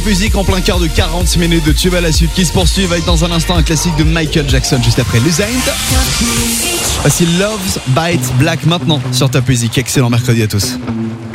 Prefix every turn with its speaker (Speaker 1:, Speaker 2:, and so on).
Speaker 1: Musique en plein quart de 40 minutes de tube à la suite qui se poursuit avec dans un instant un classique de Michael Jackson juste après Lusaint. Voici Love's Bite Black maintenant sur Top Music. Excellent mercredi à tous.